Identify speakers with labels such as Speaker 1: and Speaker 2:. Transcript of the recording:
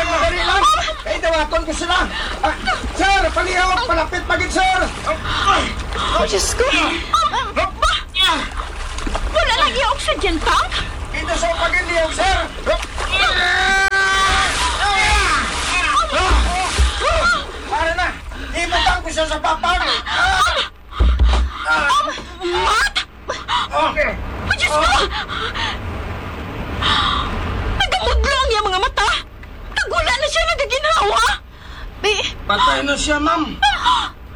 Speaker 1: madali lang. Kaya tawaton ko sila. Sir, palihaw, palapit magig, sir.
Speaker 2: Oh, Diyos ko! Wala lagi oxygen tank?
Speaker 1: Ito sa pagilihaw, sir. Para na, ibutang ko siya sa papag.
Speaker 2: Mat!
Speaker 1: Okay.
Speaker 2: Oh, Diyos ko! Nagamudlang yung mga mata! Nagwala na siya nagaginhawa!
Speaker 1: Patay na siya, ma'am.